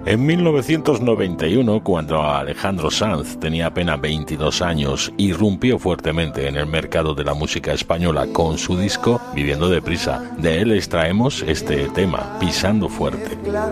En 1991, cuando Alejandro Sanz tenía apenas 22 años, irrumpió fuertemente en el mercado de la música española con su disco Viviendo deprisa. De él extraemos este tema, Pisando fuerte.